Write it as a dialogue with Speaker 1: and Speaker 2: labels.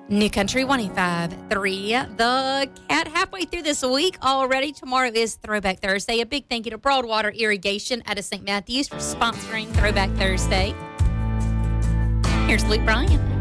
Speaker 1: New Country 105.3. The Cat halfway through this week already. Tomorrow is Throwback Thursday. A big thank you to Broadwater Irrigation out of St. Matthews for sponsoring Throwback Thursday. Here's Luke Bryan.